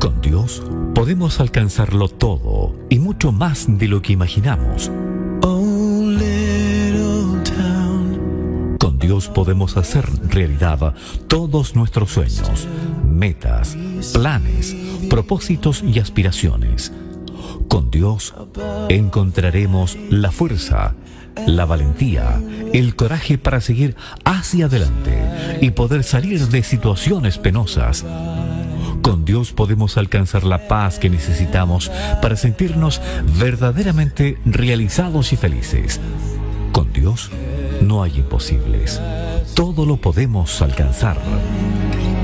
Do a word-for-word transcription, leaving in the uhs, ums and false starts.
Con Dios podemos alcanzarlo todo y mucho más de lo que imaginamos. Con Dios podemos hacer realidad todos nuestros sueños, metas, planes, propósitos y aspiraciones. Con Dios encontraremos la fuerza, la valentía, el coraje para seguir hacia adelante y poder salir de situaciones penosas. Con Dios podemos alcanzar la paz que necesitamos para sentirnos verdaderamente realizados y felices. Con Dios no hay imposibles. Todo lo podemos alcanzar.